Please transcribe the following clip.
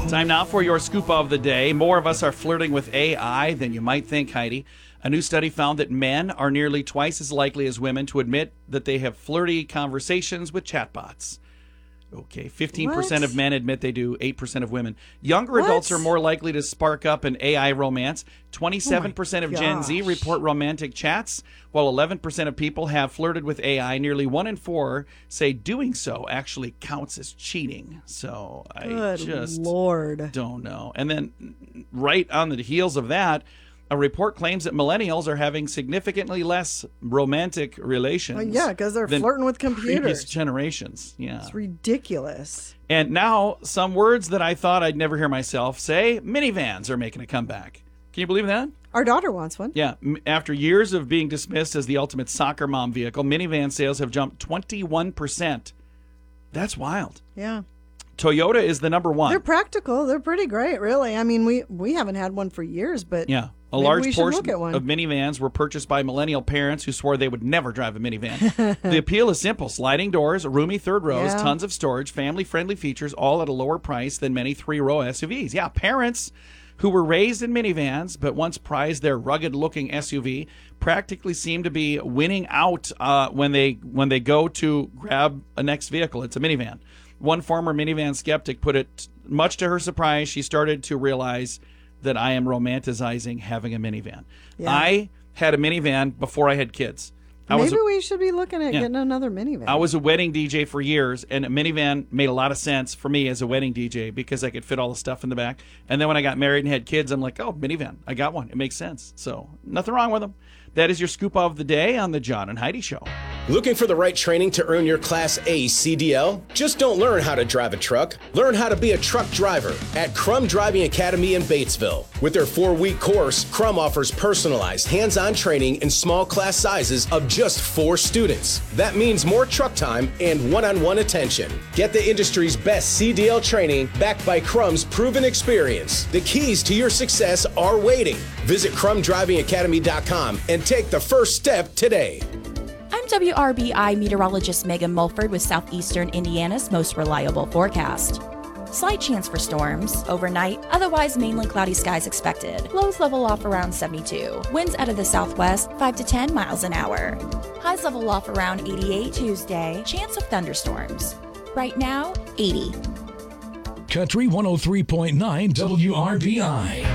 Time now for your scoop of the day. More of us are flirting with AI than you might think, Heidi. A new study found that men are nearly twice as likely as women to admit that they have flirty conversations with chatbots. Okay, 15% of men admit they do, 8% of women. Younger adults are more likely to spark up an AI romance. 27% of Gen Z report romantic chats, while 11% of people have flirted with AI. Nearly 1 in 4 say doing so actually counts as cheating. So I just don't know. And then right on the heels of that, a report claims that millennials are having significantly less romantic relations. Yeah, because they're flirting with computers. Previous generations. Yeah. It's ridiculous. And now, some words that I thought I'd never hear myself say, minivans are making a comeback. Can you believe that? Our daughter wants one. Yeah. After years of being dismissed as the ultimate soccer mom vehicle, minivan sales have jumped 21%. That's wild. Yeah. Toyota is the number one. They're practical. They're pretty great, really. I mean, we haven't had one for years, but yeah, a large portion of minivans were purchased by millennial parents who swore they would never drive a minivan. The appeal is simple: sliding doors, roomy third rows, tons of storage, family-friendly features, all at a lower price than many three-row SUVs. Yeah, parents who were raised in minivans but once prized their rugged-looking SUV practically seem to be winning out when they go to grab a next vehicle. It's a minivan. One former minivan skeptic put it, much to her surprise, she started to realize that I am romanticizing having a minivan. Yeah. I had a minivan before I had kids. Maybe we should be looking at getting another minivan. I was a wedding DJ for years, and a minivan made a lot of sense for me as a wedding DJ because I could fit all the stuff in the back. And then when I got married and had kids, I'm like, oh, minivan. I got one. It makes sense. So nothing wrong with them. That is your scoop of the day on the John and Heidi Show. Looking for the right training to earn your Class A CDL? Just don't learn how to drive a truck. Learn how to be a truck driver at Crum Driving Academy in Batesville. With their 4-week course, Crum offers personalized, hands-on training in small class sizes of just 4 students. That means more truck time and one-on-one attention. Get the industry's best CDL training backed by Crum's proven experience. The keys to your success are waiting. Visit CrumDrivingAcademy.com and take the first step today. I'm WRBI meteorologist Megan Mulford with Southeastern Indiana's most reliable forecast. Slight chance for storms overnight, otherwise mainly cloudy skies expected. Lows level off around 72. Winds out of the southwest 5 to 10 miles an hour. Highs level off around 88 Tuesday. Chance of thunderstorms. Right now, 80. Country 103.9 WRBI.